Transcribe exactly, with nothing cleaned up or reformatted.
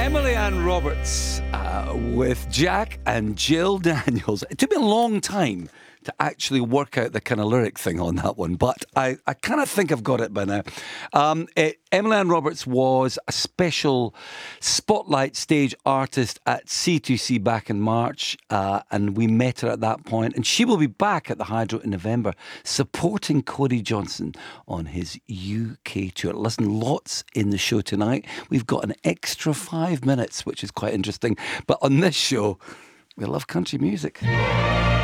Emily Ann Roberts uh, with Jack and Jill Daniels. It took me a long time to actually work out the kind of lyric thing on that one, but I, I kind of think I've got it by now. Um, it, Emily Ann Roberts was a special spotlight stage artist at C two C back in March, uh, and we met her at that point, and she will be back at the Hydro in November supporting Cody Johnson on his U K tour. Listen, lots in the show tonight. We've got an extra five minutes, which is quite interesting, but on this show, we love country music.